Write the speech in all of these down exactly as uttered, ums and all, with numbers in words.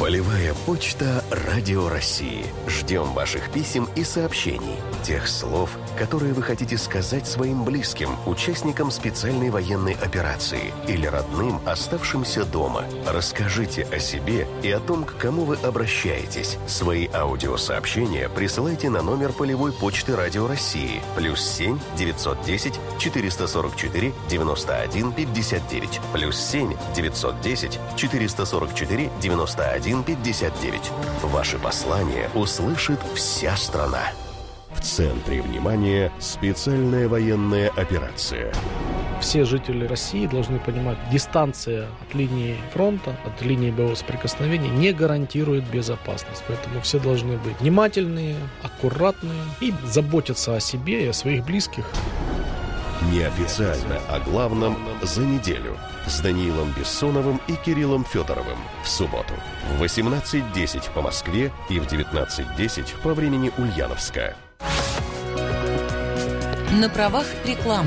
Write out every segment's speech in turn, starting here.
Полевая почта Радио России. Ждем ваших писем и сообщений. Тех слов, которые вы хотите сказать своим близким, участникам специальной военной операции или родным, оставшимся дома. Расскажите о себе и о том, к кому вы обращаетесь. Свои аудиосообщения присылайте на номер полевой почты Радио России. Плюс семь девятьсот десять четыреста сорок четыре девяносто один пятьдесят девять. Плюс семь девятьсот десять четыреста сорок четыре девяносто один пятьдесят девять. Ваши послания услышит вся страна. В центре внимания специальная военная операция. Все жители России должны понимать, дистанция от линии фронта, от линии боевого соприкосновения не гарантирует безопасность. Поэтому все должны быть внимательные, аккуратные и заботиться о себе и о своих близких. Неофициально о главном за неделю с Даниилом Бессоновым и Кириллом Федоровым в субботу в восемнадцать десять по Москве и в девятнадцать десять по времени Ульяновска. На правах рекламы.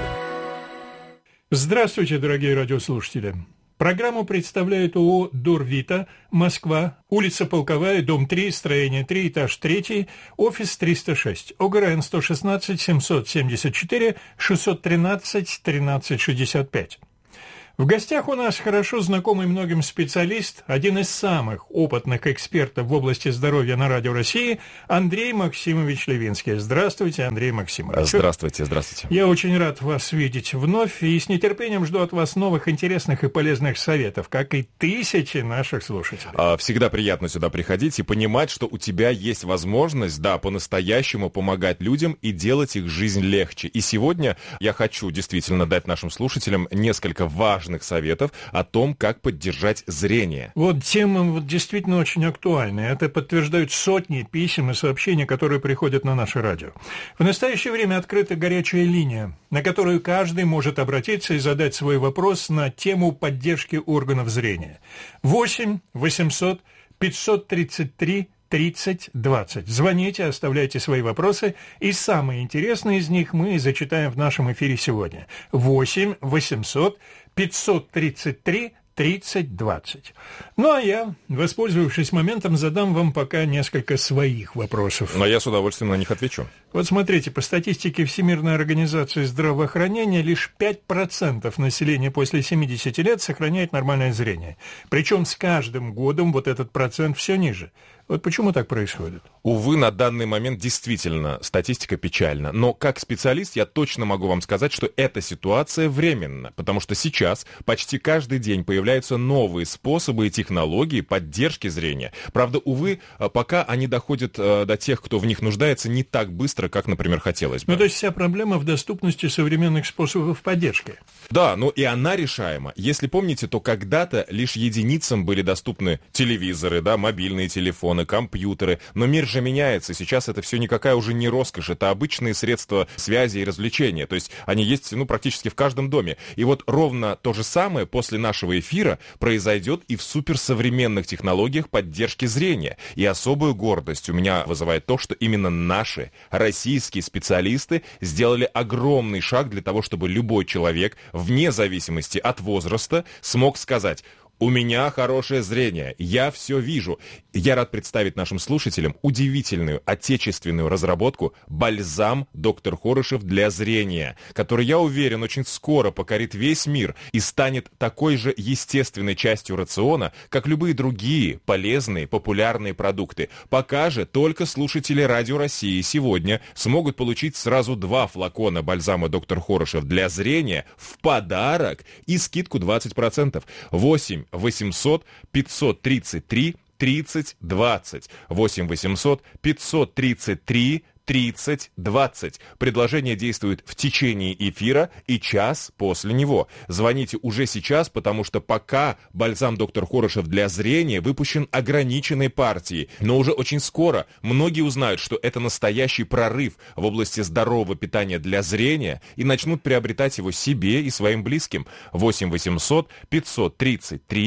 Здравствуйте, дорогие радиослушатели. Программу представляет ООО «Дорвита», Москва, улица Полковая, дом три, строение три, этаж три, офис триста шесть, ОГРН сто шестнадцать семьсот семьдесят четыре шестьсот тринадцать тринадцать шестьдесят пять. В гостях у нас хорошо знакомый многим специалист, один из самых опытных экспертов в области здоровья на Радио России, Андрей Максимович Левинский. Здравствуйте, Андрей Максимович. Здравствуйте, здравствуйте. Я очень рад вас видеть вновь и с нетерпением жду от вас новых интересных и полезных советов, как и тысячи наших слушателей. Всегда приятно сюда приходить и понимать, что у тебя есть возможность, да, по-настоящему помогать людям и делать их жизнь легче. И сегодня я хочу действительно дать нашим слушателям несколько важных советов о том, как поддержать зрение. Вот тема вот действительно очень актуальная. Это подтверждают сотни писем и сообщений, которые приходят на наше радио. В настоящее время открыта горячая линия, на которую каждый может обратиться и задать свой вопрос на тему поддержки органов зрения. восемь восемьсот пятьсот тридцать три тридцать двадцать. Звоните, оставляйте свои вопросы, и самые интересные из них мы зачитаем в нашем эфире сегодня. восемь восемьсот пятьсот тридцать три тридцать двадцать. Ну, а я, воспользовавшись моментом, задам вам пока несколько своих вопросов. Но я с удовольствием на них отвечу. Вот смотрите, по статистике Всемирной организации здравоохранения, лишь пять процентов населения после семидесяти лет сохраняет нормальное зрение. Причем с каждым годом вот этот процент все ниже. Вот почему так происходит? Увы, на данный момент действительно статистика печальна. Но как специалист я точно могу вам сказать, что эта ситуация временна. Потому что сейчас почти каждый день появляются новые способы и технологии поддержки зрения. Правда, увы, пока они доходят до тех, кто в них нуждается, не так быстро, как, например, хотелось бы. Ну, то есть вся проблема в доступности современных способов поддержки. Да, но и она решаема. Если помните, то когда-то лишь единицам были доступны телевизоры, да, мобильные телефоны, компьютеры, но мир же меняется, сейчас это все никакая уже не роскошь, это обычные средства связи и развлечения, то есть они есть, ну, практически в каждом доме. И вот ровно то же самое после нашего эфира произойдет и в суперсовременных технологиях поддержки зрения. И особую гордость у меня вызывает то, что именно наши российские специалисты сделали огромный шаг для того, чтобы любой человек, вне зависимости от возраста, смог сказать: у меня хорошее зрение, я все вижу. Я рад представить нашим слушателям удивительную отечественную разработку «Бальзам доктор Хорошев для зрения», который, я уверен, очень скоро покорит весь мир и станет такой же естественной частью рациона, как любые другие полезные, популярные продукты. Пока же только слушатели Радио России сегодня смогут получить сразу два флакона бальзама доктор Хорошев для зрения в подарок и скидку двадцать процентов. восемь восемьсот пятьсот тридцать три тридцать двадцать. восемь восемьсот пятьсот тридцать три тридцать двадцать. Предложение действует в течение эфира и час после него. Звоните уже сейчас, потому что пока бальзам доктор Хорошев для зрения выпущен ограниченной партией. Но уже очень скоро многие узнают, что это настоящий прорыв в области здорового питания для зрения и начнут приобретать его себе и своим близким. восемь восемьсот пятьсот тридцать три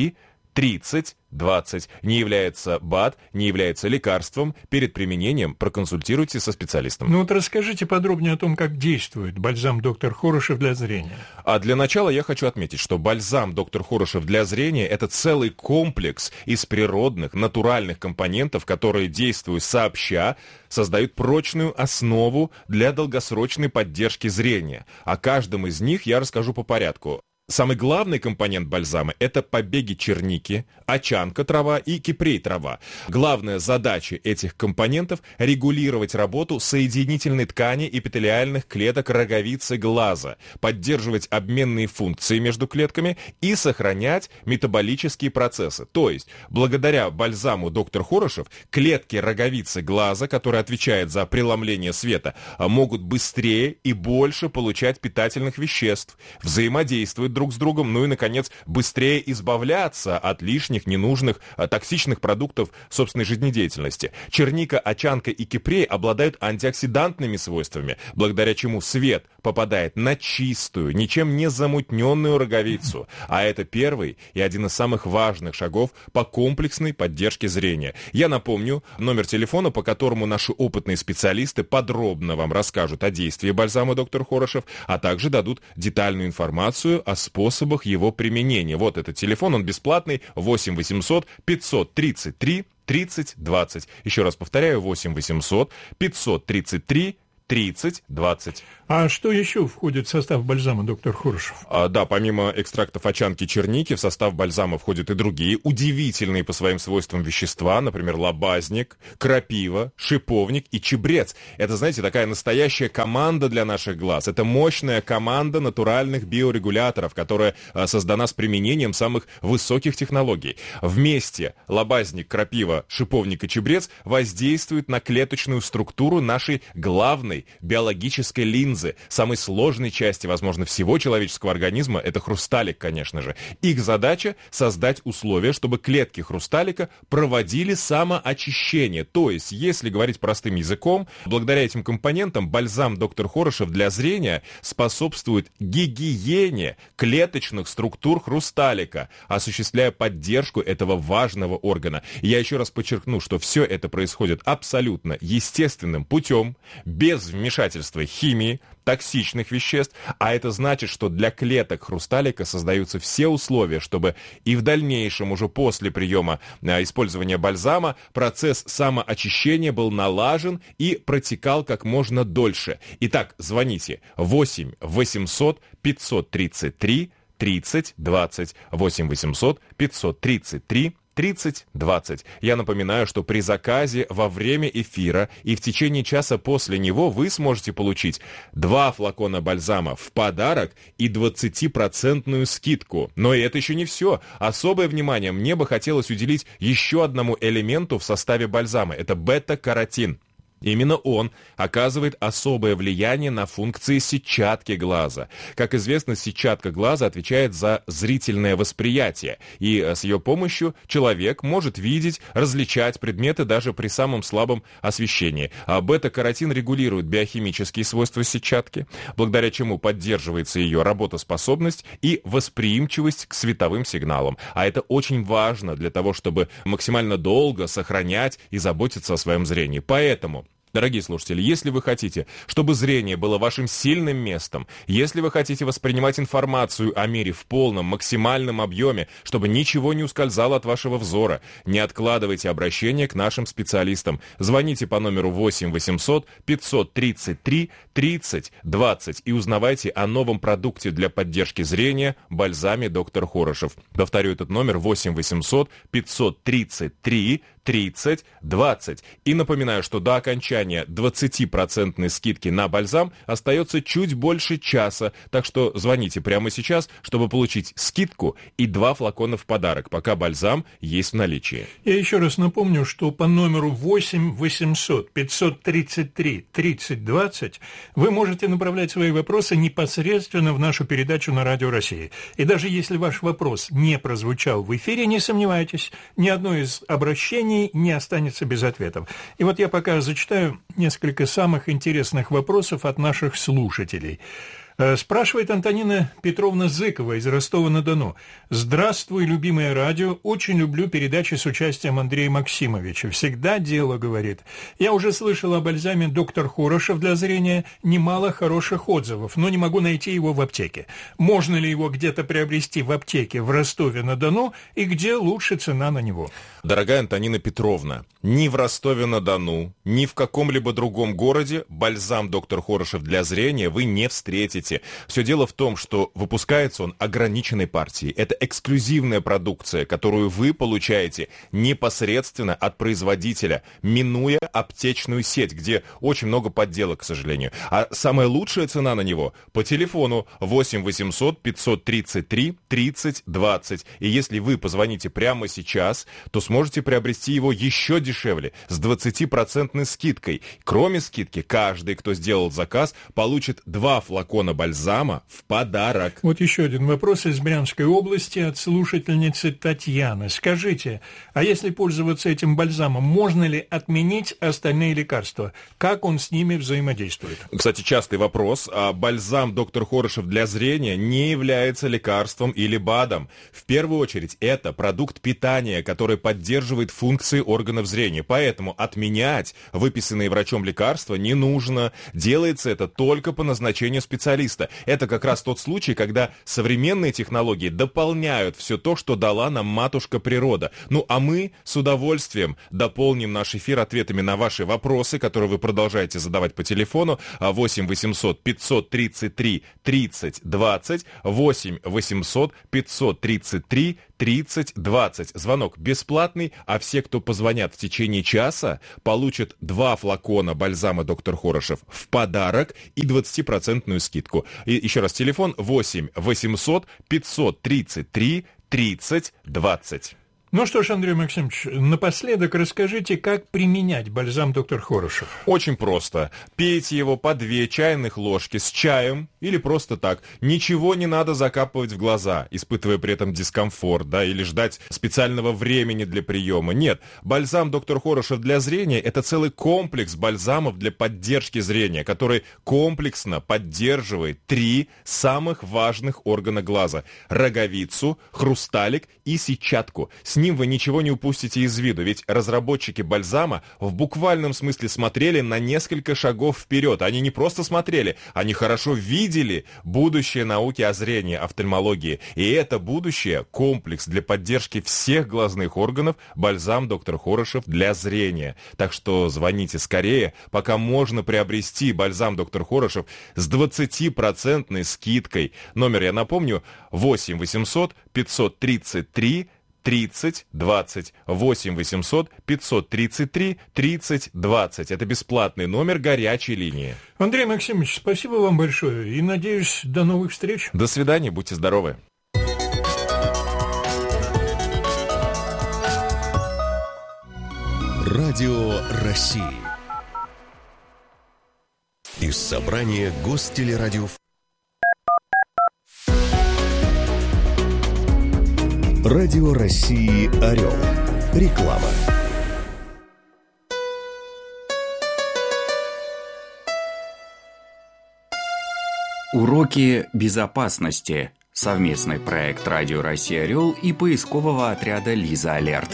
тридцать двадцать. Не является БАД, не является лекарством. Перед применением проконсультируйтесь со специалистом. Ну вот расскажите подробнее о том, как действует бальзам доктор Хорошев для зрения. А для начала я хочу отметить, что бальзам доктор Хорошев для зрения – это целый комплекс из природных, натуральных компонентов, которые, действуя сообща, создают прочную основу для долгосрочной поддержки зрения. О каждом из них я расскажу по порядку. Самый главный компонент бальзама – это побеги черники, очанка трава и кипрей трава. Главная задача этих компонентов – регулировать работу соединительной ткани эпителиальных клеток роговицы глаза, поддерживать обменные функции между клетками и сохранять метаболические процессы. То есть, благодаря бальзаму доктор Хорошев, клетки роговицы глаза, которые отвечают за преломление света, могут быстрее и больше получать питательных веществ, взаимодействовать друг с другом, ну и, наконец, быстрее избавляться от лишних, ненужных, токсичных продуктов собственной жизнедеятельности. Черника, очанка и кипрей обладают антиоксидантными свойствами, благодаря чему свет попадает на чистую, ничем не замутненную роговицу. А это первый и один из самых важных шагов по комплексной поддержке зрения. Я напомню номер телефона, по которому наши опытные специалисты подробно вам расскажут о действии бальзама доктор Хорошев, а также дадут детальную информацию о способах его применения. Вот этот телефон, он бесплатный, восемь восемьсот пятьсот тридцать три тридцать двадцать. Еще раз повторяю, восемь восемьсот пятьсот тридцать три тридцать двадцать. А что еще входит в состав бальзама доктор Хорошев? А, да, помимо экстрактов очанки черники, в состав бальзама входят и другие удивительные по своим свойствам вещества, например, лобазник, крапива, шиповник и чебрец. Это, знаете, такая настоящая команда для наших глаз. Это мощная команда натуральных биорегуляторов, которая а, создана с применением самых высоких технологий. Вместе лобазник, крапива, шиповник и чебрец воздействуют на клеточную структуру нашей главной биологической линзы, самой сложной части, возможно, всего человеческого организма, это хрусталик, конечно же. Их задача — создать условия, чтобы клетки хрусталика проводили самоочищение. То есть, если говорить простым языком, благодаря этим компонентам бальзам доктор Хорошев для зрения способствует гигиене клеточных структур хрусталика, осуществляя поддержку этого важного органа. Я еще раз подчеркну, что все это происходит абсолютно естественным путем, без вмешательства химии, токсичных веществ, а это значит, что для клеток хрусталика создаются все условия, чтобы и в дальнейшем, уже после приема э, использования бальзама, процесс самоочищения был налажен и протекал как можно дольше. Итак, звоните восемь восемьсот пятьсот тридцать три тридцать двадцать, восемь восемьсот пятьсот тридцать три тридцать двадцать. Я напоминаю, что при заказе во время эфира и в течение часа после него вы сможете получить два флакона бальзама в подарок и двадцатипроцентную скидку. Но и это еще не все. Особое внимание мне бы хотелось уделить еще одному элементу в составе бальзама. Это бета-каротин. Именно он оказывает особое влияние на функции сетчатки глаза. Как известно, сетчатка глаза отвечает за зрительное восприятие, и с ее помощью человек может видеть, различать предметы даже при самом слабом освещении. А бета-каротин регулирует биохимические свойства сетчатки, благодаря чему поддерживается ее работоспособность и восприимчивость к световым сигналам. А это очень важно для того, чтобы максимально долго сохранять и заботиться о своем зрении. Поэтому, дорогие слушатели, если вы хотите, чтобы зрение было вашим сильным местом, если вы хотите воспринимать информацию о мире в полном, максимальном объеме, чтобы ничего не ускользало от вашего взора, не откладывайте обращение к нашим специалистам. Звоните по номеру восемь восемьсот пятьсот тридцать три тридцать двадцать и узнавайте о новом продукте для поддержки зрения – бальзаме доктор Хорошев. Повторю этот номер: восемь восемьсот пятьсот тридцать три тридцать двадцать. И напоминаю, что до окончания двадцатипроцентной скидки на бальзам остается чуть больше часа, так что звоните прямо сейчас, чтобы получить скидку и два флакона в подарок, пока бальзам есть в наличии. Я еще раз напомню, что по номеру восемь восемьсот пятьсот тридцать три тридцать двадцать вы можете направлять свои вопросы непосредственно в нашу передачу на Радио России. И даже если ваш вопрос не прозвучал в эфире, не сомневайтесь, ни одно из обращений не останется без ответов. И вот я пока зачитаю несколько самых интересных вопросов от наших слушателей. Спрашивает Антонина Петровна Зыкова из Ростова-на-Дону. «Здравствуй, любимое радио. Очень люблю передачи с участием Андрея Максимовича. Всегда дело, — говорит. Я уже слышал о бальзаме «Доктор Хорошев» для зрения. Немало хороших отзывов, но не могу найти его в аптеке. Можно ли его где-то приобрести в аптеке в Ростове-на-Дону и где лучше цена на него?» Дорогая Антонина Петровна, ни в Ростове-на-Дону, ни в каком-либо другом городе бальзам «Доктор Хорошев» для зрения вы не встретите. Все дело в том, что выпускается он ограниченной партией. Это эксклюзивная продукция, которую вы получаете непосредственно от производителя, минуя аптечную сеть, где очень много подделок, к сожалению. А самая лучшая цена на него по телефону восемь восемьсот пятьсот тридцать три тридцать двадцать. И если вы позвоните прямо сейчас, то сможете приобрести его еще дешевле, с двадцатипроцентной скидкой. Кроме скидки, каждый, кто сделал заказ, получит два флакона бальзама в подарок. Вот еще один вопрос из Брянской области от слушательницы Татьяны. Скажите, а если пользоваться этим бальзамом, можно ли отменить остальные лекарства? Как он с ними взаимодействует? Кстати, частый вопрос. А бальзам «Доктор Хорошев» для зрения не является лекарством или БАДом. В первую очередь, это продукт питания, который поддерживает функции органов зрения. Поэтому отменять выписанные врачом лекарства не нужно. Делается это только по назначению специалиста. Это как раз тот случай, когда современные технологии дополняют все то, что дала нам матушка природа. Ну а мы с удовольствием дополним наш эфир ответами на ваши вопросы, которые вы продолжаете задавать по телефону восемь восемьсот пятьсот тридцать три тридцать двадцать, восемь восемьсот пятьсот тридцать три тридцать двадцать. Звонок бесплатный, а все, кто позвонят в течение часа, получат два флакона бальзама «Доктор Хорошев» в подарок и двадцатипроцентную скидку. И еще раз, телефон восемь восемьсот пятьсот тридцать три тридцать двадцать. Ну что ж, Андрей Максимович, напоследок расскажите, как применять бальзам «Доктор Хорошев». Очень просто. Пейте его по две чайных ложки с чаем или просто так. Ничего не надо закапывать в глаза, испытывая при этом дискомфорт, да, или ждать специального времени для приема. Нет, бальзам «Доктор Хорошев» для зрения – это целый комплекс бальзамов для поддержки зрения, который комплексно поддерживает три самых важных органа глаза – роговицу, хрусталик и сетчатку. С ним вы ничего не упустите из виду, ведь разработчики бальзама в буквальном смысле смотрели на несколько шагов вперед. Они не просто смотрели, они хорошо видели будущее науки о зрении, офтальмологии. И это будущее – комплекс для поддержки всех глазных органов бальзам «Доктор Хорошев» для зрения. Так что звоните скорее, пока можно приобрести бальзам «Доктор Хорошев» с двадцатипроцентной скидкой. Номер, я напомню, восемь восемьсот пятьсот тридцать три тридцать двадцать. восемь восемьсот пятьсот тридцать три тридцать двадцать. Это бесплатный номер горячей линии. Андрей Максимович, спасибо вам большое и, надеюсь, до новых встреч. До свидания, будьте здоровы. Радио России. Из собрания Гостелерадио. Радио России «Орел». Реклама. Уроки безопасности. Совместный проект Радио Россия «Орел» и поискового отряда «Лиза Алерт».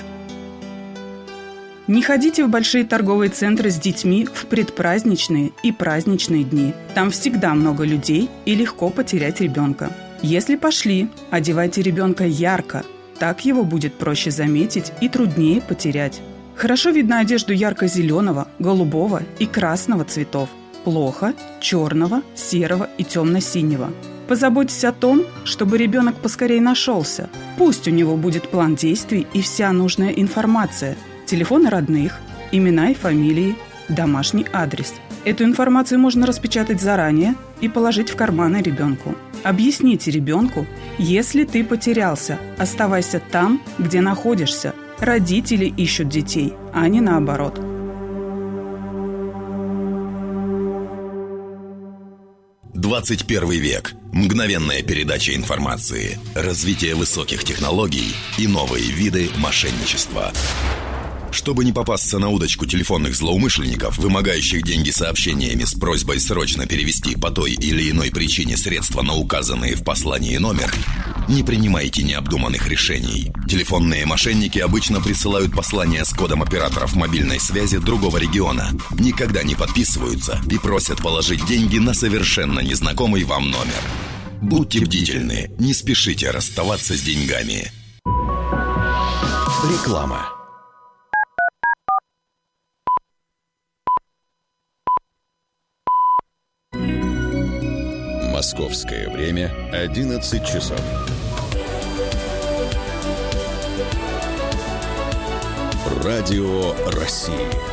Не ходите в большие торговые центры с детьми в предпраздничные и праздничные дни. Там всегда много людей и легко потерять ребенка. Если пошли, одевайте ребенка ярко. Так его будет проще заметить и труднее потерять. Хорошо видно одежду ярко-зеленого, голубого и красного цветов. Плохо – черного, серого и темно-синего. Позаботьтесь о том, чтобы ребенок поскорее нашелся. Пусть у него будет план действий и вся нужная информация. Телефоны родных, имена и фамилии, домашний адрес. Эту информацию можно распечатать заранее и положить в карманы ребенку. Объясните ребенку, если ты потерялся, оставайся там, где находишься. Родители ищут детей, а не наоборот. двадцать первый век. Мгновенная передача информации, развитие высоких технологий и новые виды мошенничества. Чтобы не попасться на удочку телефонных злоумышленников, вымогающих деньги сообщениями с просьбой срочно перевести по той или иной причине средства на указанные в послании номер, не принимайте необдуманных решений. Телефонные мошенники обычно присылают послания с кодом операторов мобильной связи другого региона, никогда не подписываются и просят положить деньги на совершенно незнакомый вам номер. Будьте бдительны, не спешите расставаться с деньгами. Реклама. Московское время одиннадцать часов. Радио России.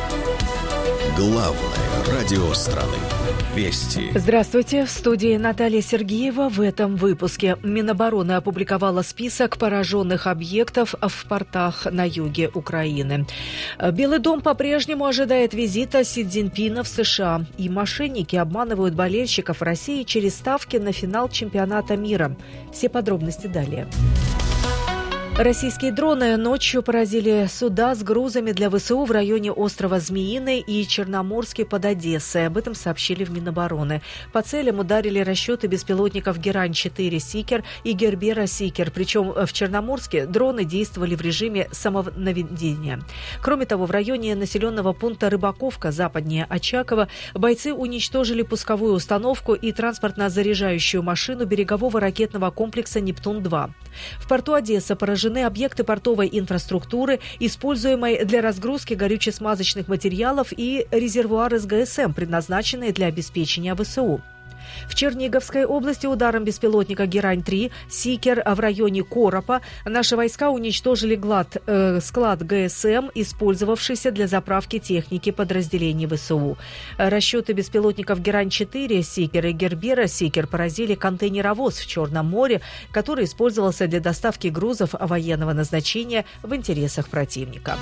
Главное радио страны. Вести. Здравствуйте. В студии Наталья Сергеева. В этом выпуске Минобороны опубликовала список пораженных объектов в портах на юге Украины. Белый дом по-прежнему ожидает визита Си Цзиньпина в США. И мошенники обманывают болельщиков России через ставки на финал чемпионата мира. Все подробности далее. Российские дроны ночью поразили суда с грузами для ВСУ в районе острова Змеиный и Черноморске под Одессой. Об этом сообщили в Минобороны. По целям ударили расчеты беспилотников Герань-четыре «Сикер» и Гербера «Сикер». Причем в Черноморске дроны действовали в режиме самонаведения. Кроме того, в районе населенного пункта Рыбаковка, западнее Очакова, бойцы уничтожили пусковую установку и транспортно-заряжающую машину берегового ракетного комплекса «Нептун-два». В порту Одесса поражены объекты портовой инфраструктуры, используемой для разгрузки горюче-смазочных материалов, и резервуары с ГСМ, предназначенные для обеспечения ВСУ. В Черниговской области ударом беспилотника Герань-три «Сикер» в районе Коропа наши войска уничтожили глад, э, склад ГСМ, использовавшийся для заправки техники подразделений ВСУ. Расчеты беспилотников Герань-четыре «Сикер» и Гербера «Сикер» поразили контейнеровоз в Черном море, который использовался для доставки грузов военного назначения в интересах противника.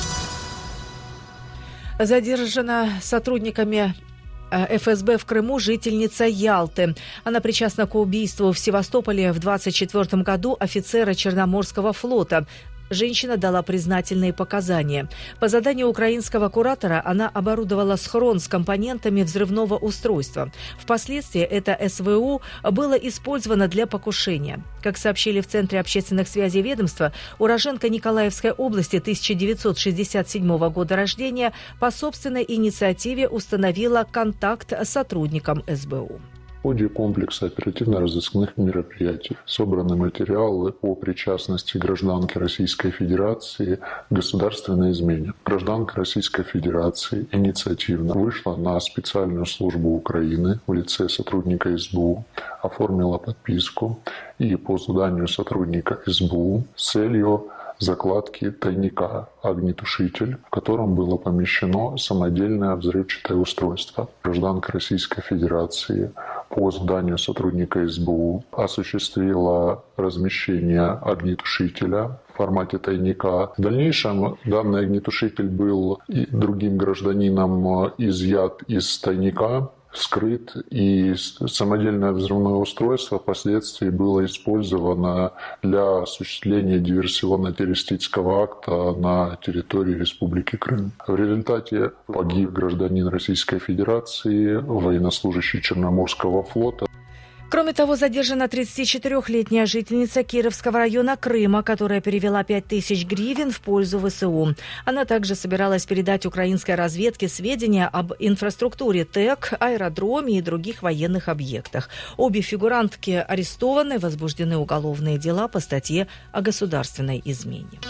Задержана сотрудниками эф эс бэ в Крыму жительница Ялты. Она причастна к убийству в Севастополе в двадцать четвёртом году офицера Черноморского флота. Женщина дала признательные показания. По заданию украинского куратора она оборудовала схрон с компонентами взрывного устройства. Впоследствии это эс вэ у было использовано для покушения. Как сообщили в Центре общественных связей ведомства, уроженка Николаевской области тысяча девятьсот шестьдесят седьмого года рождения по собственной инициативе установила контакт с сотрудником эс бэ у. В ходе комплекса оперативно-розыскных мероприятий собраны материалы о причастности гражданки Российской Федерации к государственной измене. Гражданка Российской Федерации инициативно вышла на специальную службу Украины в лице сотрудника эс бэ у, оформила подписку и по заданию сотрудника эс бэ у с целью закладки тайника огнетушитель, в котором было помещено самодельное взрывчатое устройство. Гражданка Российской Федерации по заданию сотрудника эс бэ у осуществила размещение огнетушителя в формате тайника. В дальнейшем данный огнетушитель был и другим гражданином изъят из тайника, вскрыт, и самодельное взрывное устройство впоследствии было использовано для осуществления диверсионно-террористического акта на территории Республики Крым. В результате погиб гражданин Российской Федерации, военнослужащий Черноморского флота. Кроме того, задержана тридцатичетырёхлетняя жительница Кировского района Крыма, которая перевела пять тысяч гривен в пользу вэ эс у. Она также собиралась передать украинской разведке сведения об инфраструктуре ТЭК, аэродроме и других военных объектах. Обе фигурантки арестованы, возбуждены уголовные дела по статье о государственной измене.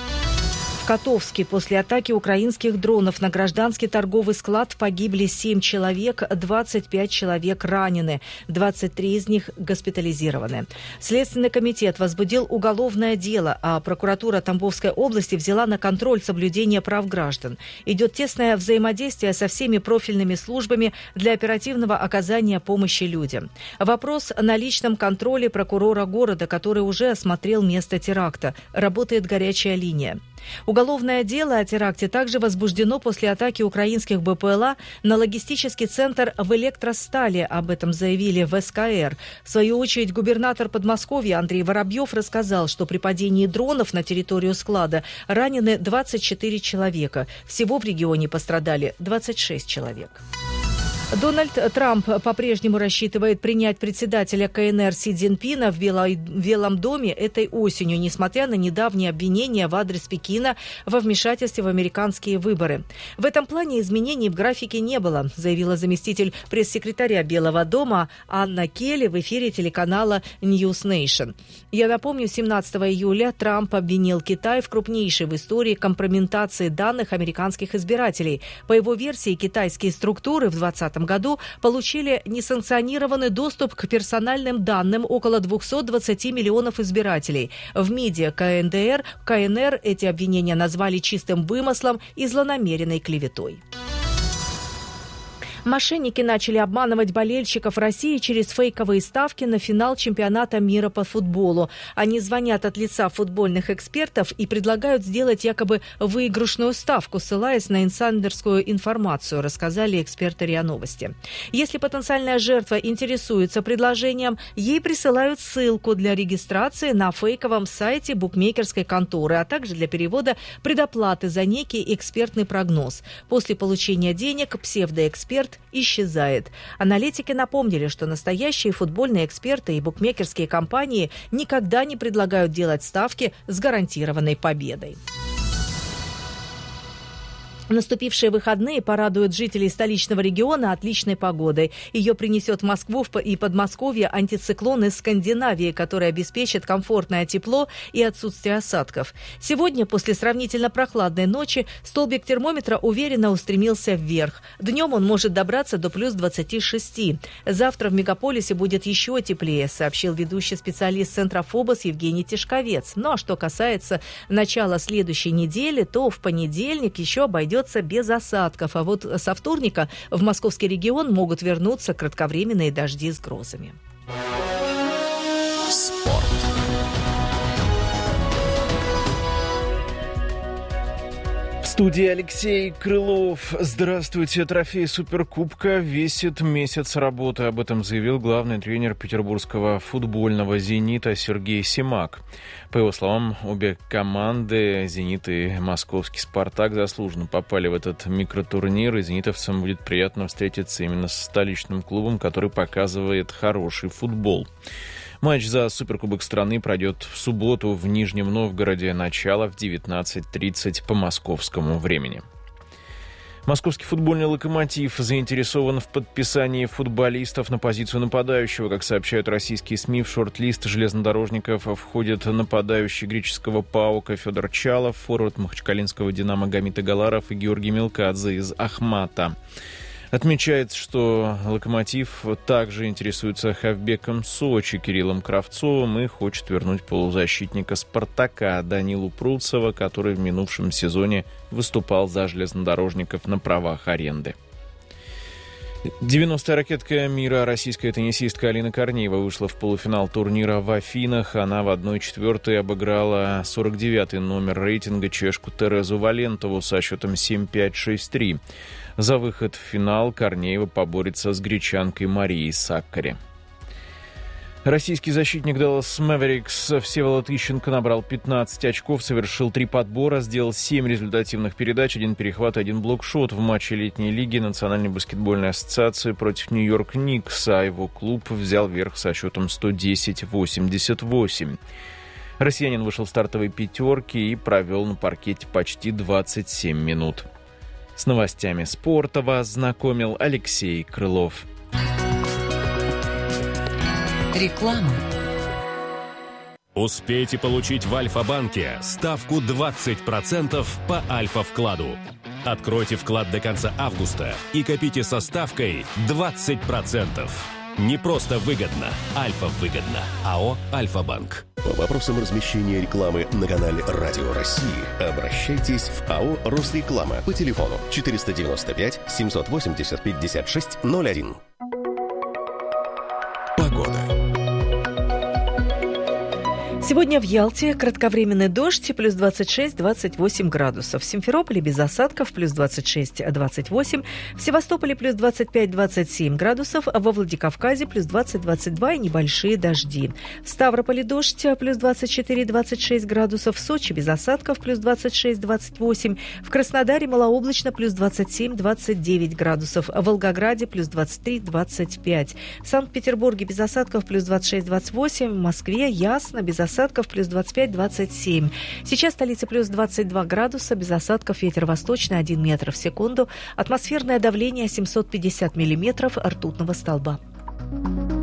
В Котовске после атаки украинских дронов на гражданский торговый склад погибли семь человек, двадцать пять человек ранены, двадцать три из них госпитализированы. Следственный комитет возбудил уголовное дело, а прокуратура Тамбовской области взяла на контроль соблюдение прав граждан. Идет тесное взаимодействие со всеми профильными службами для оперативного оказания помощи людям. Вопрос на личном контроле прокурора города, который уже осмотрел место теракта. Работает горячая линия. Уголовное дело о теракте также возбуждено после атаки украинских БПЛА на логистический центр в Электростале. Об этом заявили в эс ка эр. В свою очередь, губернатор Подмосковья Андрей Воробьев рассказал, что при падении дронов на территорию склада ранены двадцать четыре человека. Всего в регионе пострадали двадцать шесть человек. Дональд Трамп по-прежнему рассчитывает принять председателя ка эн эр Си Цзиньпина в Белом доме этой осенью, несмотря на недавние обвинения в адрес Пекина во вмешательстве в американские выборы. В этом плане изменений в графике не было, заявила заместитель пресс-секретаря Белого дома Анна Келли в эфире телеканала News Nation. Я напомню, семнадцатого июля Трамп обвинил Китай в крупнейшей в истории компрометации данных американских избирателей. По его версии, китайские структуры в двадцатом году получили несанкционированный доступ к персональным данным около двести двадцать миллионов избирателей. В МИДе ка эн дэ эр, ка эн эр эти обвинения назвали чистым вымыслом и злонамеренной клеветой. Мошенники начали обманывать болельщиков России через фейковые ставки на финал чемпионата мира по футболу. Они звонят от лица футбольных экспертов и предлагают сделать якобы выигрышную ставку, ссылаясь на инсайдерскую информацию, рассказали эксперты РИА Новости. Если потенциальная жертва интересуется предложением, ей присылают ссылку для регистрации на фейковом сайте букмекерской конторы, а также для перевода предоплаты за некий экспертный прогноз. После получения денег псевдоэксперт исчезает. Аналитики напомнили, что настоящие футбольные эксперты и букмекерские компании никогда не предлагают делать ставки с гарантированной победой. Наступившие выходные порадуют жителей столичного региона отличной погодой. Ее принесет в Москву и Подмосковье антициклон из Скандинавии, который обеспечит комфортное тепло и отсутствие осадков. Сегодня, после сравнительно прохладной ночи, столбик термометра уверенно устремился вверх. Днем он может добраться до плюс двадцати шести. Завтра в мегаполисе будет еще теплее, сообщил ведущий специалист Центра ФОБОС Евгений Тишковец. Ну а что касается начала следующей недели, то в понедельник еще обойдется без осадков, а вот со вторника в московский регион могут вернуться кратковременные дожди с грозами. Спорт. В студии Алексей Крылов. Здравствуйте. Трофей Суперкубка весит месяц работы. Об этом заявил главный тренер петербургского футбольного «Зенита» Сергей Семак. По его словам, обе команды, «Зенит» и московский «Спартак», заслуженно попали в этот микротурнир, и зенитовцам будет приятно встретиться именно с столичным клубом, который показывает хороший футбол. Матч за Суперкубок страны пройдет в субботу в Нижнем Новгороде. Начало в девятнадцать тридцать по московскому времени. Московский футбольный «Локомотив» заинтересован в подписании футболистов на позицию нападающего. Как сообщают российские СМИ, в шорт-лист железнодорожников входят нападающий греческого ПАОКа Федор Чалов, форвард махачкалинского «Динамо» Гамит Агаларов и Георгий Мелкадзе из «Ахмата». Отмечается, что «Локомотив» также интересуется хавбеком Сочи Кириллом Кравцовым и хочет вернуть полузащитника «Спартака» Данилу Пруцева, который в минувшем сезоне выступал за железнодорожников на правах аренды. девяностая ракетка мира, российская теннисистка Алина Корнеева вышла в полуфинал турнира в Афинах. Она в одна четвертая обыграла сорок девятый номер рейтинга чешку Терезу Валентову со счетом семь пять шесть три. За выход в финал Корнеева поборется с гречанкой Марией Саккари. Российский защитник Dallas Mavericks Всеволод Ищенко набрал пятнадцать очков, совершил три подбора, сделал семь результативных передач, один перехват и один блокшот в матче летней лиги Национальной баскетбольной ассоциации против Нью-Йорк Никс, а его клуб взял верх со счетом сто десять восемьдесят восемь. Россиянин вышел в стартовой пятерки и провел на паркете почти двадцать семь минут. С новостями спорта вас знакомил Алексей Крылов. Реклама. Успейте получить в Альфа-банке ставку двадцать процентов по Альфа-вкладу. Откройте вклад до конца августа и копите со ставкой двадцать процентов. Не просто выгодно, Альфа-выгодно. АО «Альфа-банк». По вопросам размещения рекламы на канале «Радио России» обращайтесь в АО «Росреклама» по телефону четыреста девяносто пять семьсот восемьдесят пятьдесят шесть ноль один. Погода. Сегодня в Ялте кратковременный дождь, плюс двадцать шесть - двадцать восемь градусов. В Симферополе без осадков, плюс двадцать шесть - двадцать восемь. В Севастополе плюс двадцать пять - двадцать семь градусов. А во Владикавказе плюс двадцать - двадцать два и небольшие дожди. В Ставрополе дождь, плюс двадцать четыре - двадцать шесть градусов. В Сочи без осадков, плюс двадцать шесть - двадцать восемь. В Краснодаре малооблачно, плюс двадцать семь - двадцать девять градусов. В Волгограде плюс двадцать три - двадцать пять. В Санкт-Петербурге без осадков, плюс двадцать шесть - двадцать восемь. В Москве ясно, без осадков. Осадков плюс двадцать пять - двадцать семь. Сейчас столица плюс двадцать два градуса, без осадков, ветер восточный один метр в секунду, атмосферное давление семьсот пятьдесят миллиметров ртутного столба.